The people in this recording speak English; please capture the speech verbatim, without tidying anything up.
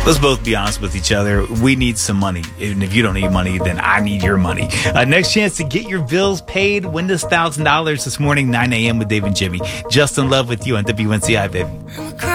Let's both be honest with each other. We need some money. And if you don't need money, then I need your money. Uh, next chance to get your bills paid. Win this one thousand dollars this morning, nine a.m. with Dave and Jimmy. Just in love with you on W N C I, baby.